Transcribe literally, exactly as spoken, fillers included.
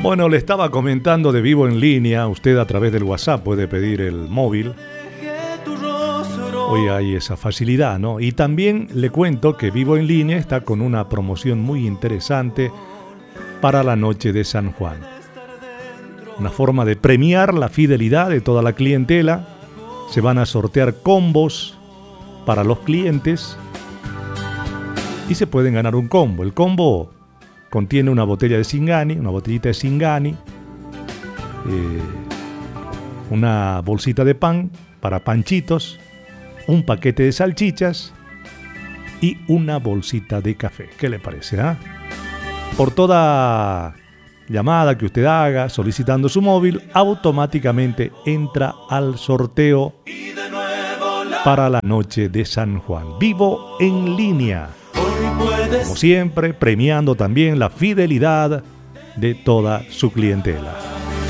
Bueno, le estaba comentando de Vivo en Línea. Usted a través del WhatsApp puede pedir el móvil. Hoy hay esa facilidad, ¿no? Y también le cuento que Vivo en Línea está con una promoción muy interesante para la noche de San Juan. Una forma de premiar la fidelidad de toda la clientela. Se van a sortear combos para los clientes y se pueden ganar un combo. El combo contiene una botella de Singani, una botellita de Singani, eh, una bolsita de pan para panchitos, un paquete de salchichas y una bolsita de café. ¿Qué le parece? ¿eh? Por toda llamada que usted haga solicitando su móvil, automáticamente entra al sorteo para la noche de San Juan. Vivo en Línea. Como siempre, premiando también la fidelidad de toda su clientela.